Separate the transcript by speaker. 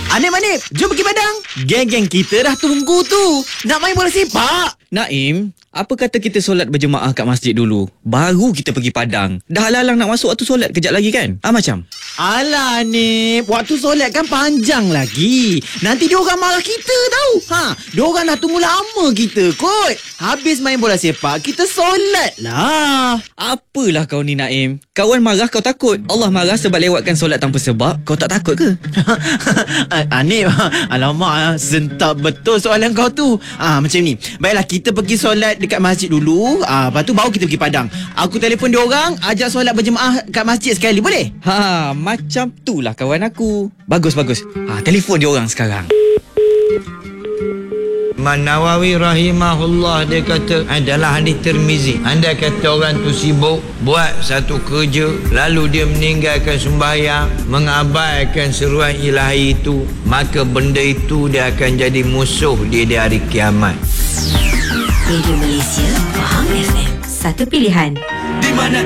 Speaker 1: Anip, jom pergi padang. Geng-geng kita dah tunggu tu. Nak main bola sepak.
Speaker 2: Naim, apa kata kita solat berjemaah kat masjid dulu, baru kita pergi padang. Dah halang nak masuk waktu solat kejap lagi kan? Macam?
Speaker 1: Alah Nip, waktu solat kan panjang lagi. Nanti diorang marah kita tau. Diorang dah tunggu lama kita kot. Habis main bola sepak, kita solat lah.
Speaker 2: Apalah kau ni Naim. Kawan marah kau takut. Allah marah sebab lewatkan solat tanpa sebab. Kau tak takut ke?
Speaker 1: Nip, alamak, sentak betul soalan kau tu. Macam ni, baiklah kita pergi solat dekat masjid dulu. Lepas tu baru kita pergi padang. Aku telefon diorang, ajak solat berjemaah kat masjid sekali, boleh?
Speaker 2: Macam tu lah kawan aku. Bagus. Telefon dia orang sekarang.
Speaker 3: Imam Nawawi rahimahullah dia kata adalah hadis Tirmizi. Anda kata orang tu sibuk buat satu kerja, lalu dia meninggalkan sembahyang, mengabaikan seruan ilahi itu, maka benda itu dia akan jadi musuh dia di hari kiamat.
Speaker 4: Radio Malaysia, Faham FM, satu pilihan.
Speaker 5: Di mana